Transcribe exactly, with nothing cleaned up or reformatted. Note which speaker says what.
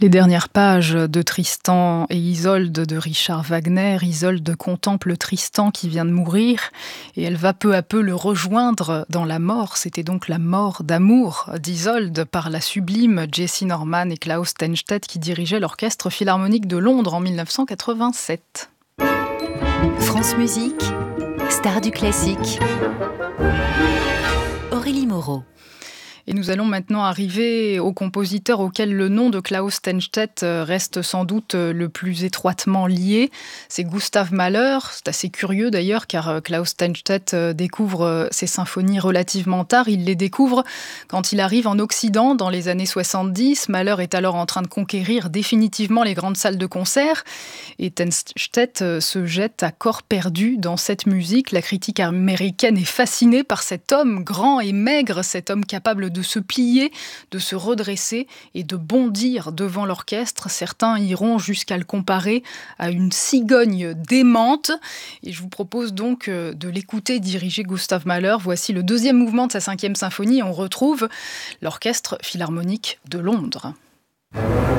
Speaker 1: Les dernières pages de Tristan et Isolde de Richard Wagner. Isolde contemple Tristan qui vient de mourir et elle va peu à peu le rejoindre dans la mort. C'était donc la mort d'amour d'Isolde par la sublime Jessie Norman et Klaus Tennstedt qui dirigeaient l'Orchestre Philharmonique de Londres en dix-neuf cent quatre-vingt-sept.
Speaker 2: France Musique, star du classique. Aurélie Moreau.
Speaker 1: Et nous allons maintenant arriver au compositeur auquel le nom de Klaus Tennstedt reste sans doute le plus étroitement lié. C'est Gustav Mahler. C'est assez curieux d'ailleurs car Klaus Tennstedt découvre ses symphonies relativement tard. Il les découvre quand il arrive en Occident dans les années soixante-dix. Mahler est alors en train de conquérir définitivement les grandes salles de concert. Et Tennstedt se jette à corps perdu dans cette musique. La critique américaine est fascinée par cet homme grand et maigre, cet homme capable de se plier, de se redresser et de bondir devant l'orchestre. Certains iront jusqu'à le comparer à une cigogne démente. Et je vous propose donc de l'écouter diriger Gustav Mahler. Voici le deuxième mouvement de sa cinquième symphonie. On retrouve l'Orchestre Philharmonique de Londres.